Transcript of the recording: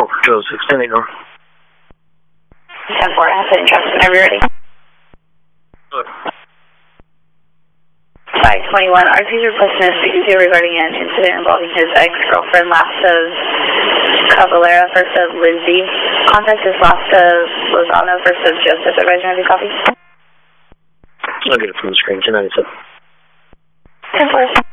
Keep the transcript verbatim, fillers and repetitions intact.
Golf Kilo six ten eight North. ten four, asset interruption. Are we ready? Good. five twenty-one, R C's requesting a six two regarding an incident involving his ex-girlfriend, last of Cavalera, first of Lindsay. Contact is last of Lozano, first of Joseph. Advisor, have you copy? I'll get it from the screen, two ninety-seven. ten four.